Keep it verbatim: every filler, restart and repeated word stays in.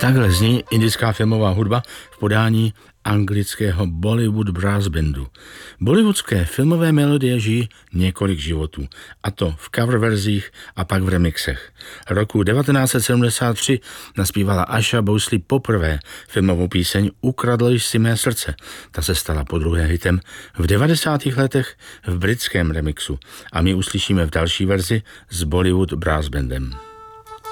Takhle zní indická filmová hudba v podání anglického Bollywood Brass Bandu. Bollywoodské filmové melodie žijí několik životů, a to v cover verzích a pak v remixech. Roku devatenáct set sedmdesát tři naspívala Asha Bhosle poprvé filmovou píseň Ukradl jsi mé srdce. Ta se stala podruhé hitem v devadesátých letech v britském remixu a my uslyšíme v další verzi s Bollywood Brass Bandem.